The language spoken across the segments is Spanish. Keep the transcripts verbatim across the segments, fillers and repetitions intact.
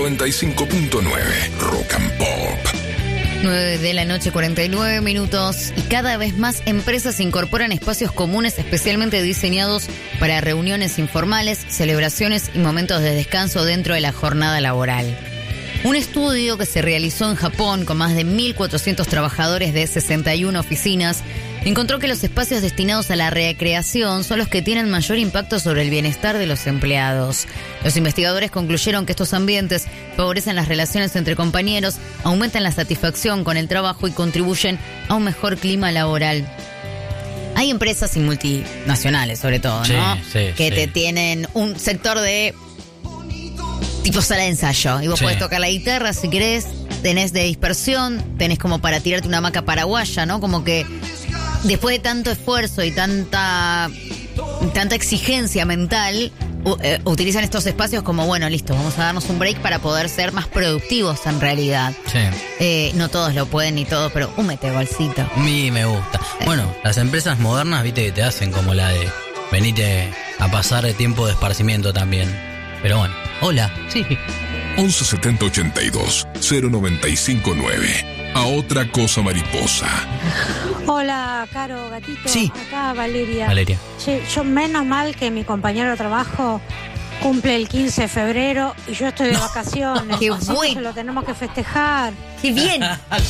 noventa y cinco punto nueve Rock and Pop. nueve de la noche, cuarenta y nueve minutos, y cada vez más empresas incorporan espacios comunes especialmente diseñados para reuniones informales, celebraciones y momentos de descanso dentro de la jornada laboral. Un estudio que se realizó en Japón con más de mil cuatrocientos trabajadores de sesenta y una oficinas encontró que los espacios destinados a la recreación son los que tienen mayor impacto sobre el bienestar de los empleados. Los investigadores concluyeron que estos ambientes favorecen las relaciones entre compañeros, aumentan la satisfacción con el trabajo y contribuyen a un mejor clima laboral. Hay empresas y multinacionales, sobre todo, ¿no? Sí, sí, que sí. te tienen un sector de tipo sala de ensayo. Y vos Sí. podés tocar la guitarra si querés, tenés de dispersión, tenés como para tirarte una hamaca paraguaya, ¿no? Como que después de tanto esfuerzo y tanta tanta exigencia mental, u- eh, utilizan estos espacios como, bueno, listo, vamos a darnos un break para poder ser más productivos en realidad. Sí. Eh, no todos lo pueden ni todo, pero un metegolcito. A mí me gusta. Bueno, las empresas modernas, viste, que te hacen como la de venite a pasar de tiempo de esparcimiento también. Pero bueno, hola. Sí. once setenta ochenta y dos cero noventa y cinco nueve. A otra cosa mariposa. Hola, Caro, gatito. Sí. Acá Valeria. Valeria. Che, yo menos mal que mi compañero de trabajo cumple el quince de febrero y yo estoy de vacaciones. Qué así que bueno. se lo tenemos que festejar. ¡Qué bien!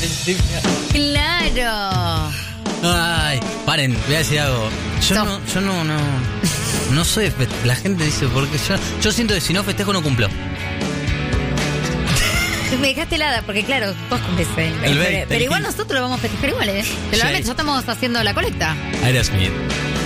¡Claro! Ay, paren, voy a decir algo. Yo So- no, yo no, no, no soy, fe- la gente dice, porque yo, yo siento que si no festejo no cumplo. Me dejaste helada, porque claro, vos cumplís el El pero, veinte, pero igual el nosotros lo vamos a festejar igual, ¿eh? Te lo Sí. prometo, ya estamos haciendo la colecta. Aerosmith.